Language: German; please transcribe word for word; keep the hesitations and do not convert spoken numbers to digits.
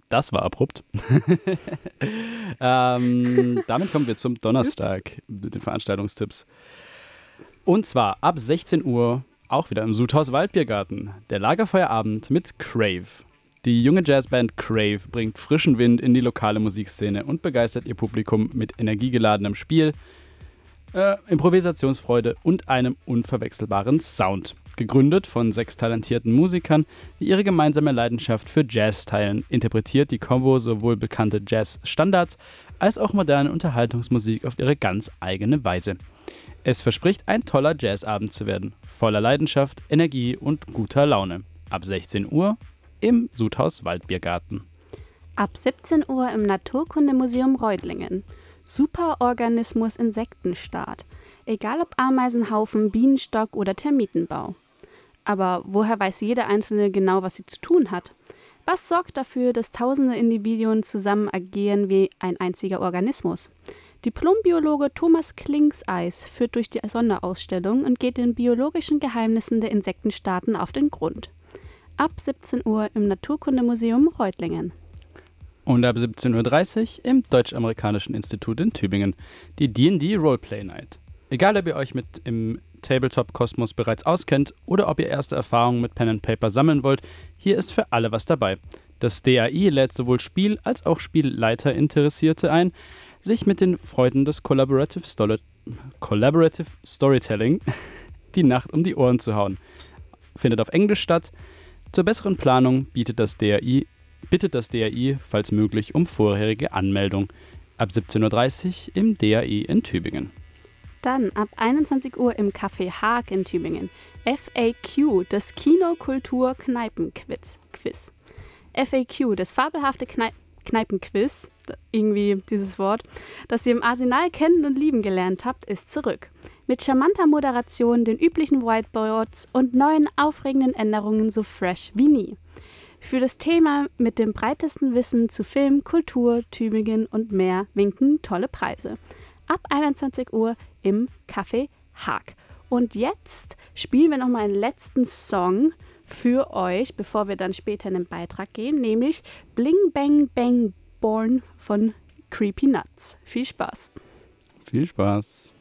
Das war abrupt. ähm, damit kommen wir zum Donnerstag mit den Veranstaltungstipps. Und zwar ab sechzehn Uhr, auch wieder im Sudhaus Waldbiergarten, der Lagerfeuerabend mit Crave. Die junge Jazzband Crave bringt frischen Wind in die lokale Musikszene und begeistert ihr Publikum mit energiegeladenem Spiel, äh, Improvisationsfreude und einem unverwechselbaren Sound. Gegründet von sechs talentierten Musikern, die ihre gemeinsame Leidenschaft für Jazz teilen, interpretiert die Combo sowohl bekannte Jazz-Standards als auch moderne Unterhaltungsmusik auf ihre ganz eigene Weise. Es verspricht, ein toller Jazzabend zu werden, voller Leidenschaft, Energie und guter Laune. Ab sechzehn Uhr im Sudhaus Waldbiergarten. Ab siebzehn Uhr im Naturkundemuseum Reutlingen. Superorganismus Insektenstaat. Egal ob Ameisenhaufen, Bienenstock oder Termitenbau. Aber woher weiß jede Einzelne genau, was sie zu tun hat? Was sorgt dafür, dass tausende Individuen zusammen agieren wie ein einziger Organismus? Diplombiologe Thomas Klingseis führt durch die Sonderausstellung und geht den biologischen Geheimnissen der Insektenstaaten auf den Grund. Ab siebzehn Uhr im Naturkundemuseum Reutlingen. Und ab siebzehn Uhr dreißig im Deutsch-Amerikanischen Institut in Tübingen, die D und D Roleplay Night. Egal, ob ihr euch mit im Tabletop-Kosmos bereits auskennt oder ob ihr erste Erfahrungen mit Pen and Paper sammeln wollt, hier ist für alle was dabei. Das D A I lädt sowohl Spiel- als auch Spielleiter-Interessierte ein, sich mit den Freuden des Collaborative, Stoli- Collaborative Storytelling die Nacht um die Ohren zu hauen. Findet auf Englisch statt. Zur besseren Planung bietet das D A I, bittet das D A I, falls möglich, um vorherige Anmeldung. Ab siebzehn Uhr dreißig im D A I in Tübingen. Dann ab einundzwanzig Uhr im Café Haag in Tübingen. F A Q, das Kino-Kultur-Kneipen-Quiz. Quiz. F A Q, das fabelhafte Knei- Kneipenquiz, irgendwie dieses Wort, das ihr im Arsenal kennen und lieben gelernt habt, ist zurück. Mit charmanter Moderation, den üblichen Whiteboards und neuen aufregenden Änderungen so fresh wie nie. Für das Thema mit dem breitesten Wissen zu Film, Kultur, Tübingen und mehr winken tolle Preise. Ab einundzwanzig Uhr im Café Haag. Und jetzt spielen wir nochmal einen letzten Song für euch, bevor wir dann später in den Beitrag gehen, nämlich Bling Bang Bang Born von Creepy Nuts. Viel Spaß! Viel Spaß!